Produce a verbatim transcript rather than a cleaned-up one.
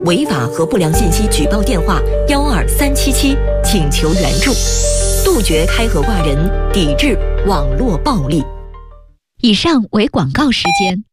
违法和不良信息举报电话幺二三七七，请求援助，杜绝开河挂人，抵制网络暴力。 以上为广告时间。